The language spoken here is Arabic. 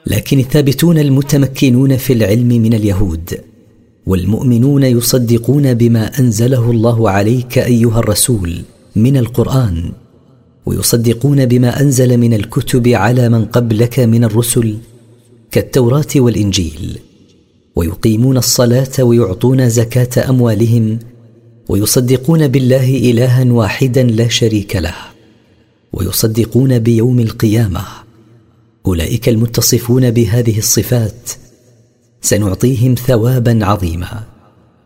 لكن الثابتون المتمكنون في العلم من اليهود والمؤمنون يصدقون بما أنزله الله عليك أيها الرسول من القرآن، ويصدقون بما أنزل من الكتب على من قبلك من الرسل كالتوراة والإنجيل، ويقيمون الصلاة ويعطون زكاة أموالهم، ويصدقون بالله إلها واحدا لا شريك له، ويصدقون بيوم القيامة. أولئك المتصفون بهذه الصفات سنعطيهم ثوابا عظيما.